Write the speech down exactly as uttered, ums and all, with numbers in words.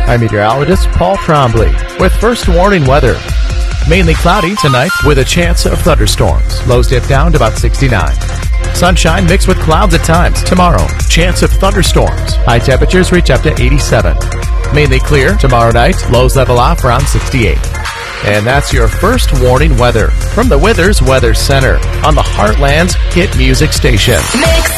I'm meteorologist Paul Trombley with first warning weather. Mainly cloudy tonight with a chance of thunderstorms. Lows dip down to about sixty-nine. Sunshine mixed with clouds at times. Tomorrow, chance of thunderstorms. High temperatures reach up to eighty-seven. Mainly clear tomorrow night. Lows level off around sixty-eight. And that's your first warning weather from the Withers Weather Center on the Heartland's hit music station. Mix